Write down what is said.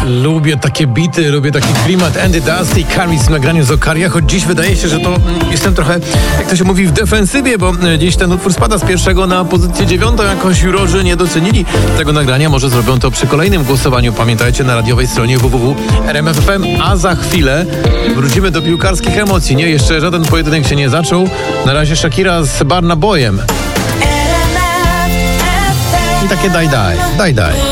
Lubię takie bity, lubię taki klimat. Andy Dusty i Caris w nagraniu z Okaria, choć dziś wydaje się, że to jestem trochę, jak to się mówi, w defensywie, bo dziś ten utwór spada z pierwszego na pozycję 9. Jakoś jurorzy nie docenili tego nagrania. Może zrobią to przy kolejnym głosowaniu. Pamiętajcie, na radiowej stronie www.rmf.fm. A za chwilę wrócimy do piłkarskich emocji. Nie, jeszcze żaden pojedynek się nie zaczął. Na razie Shakira z Burna Boyem. I takie daj.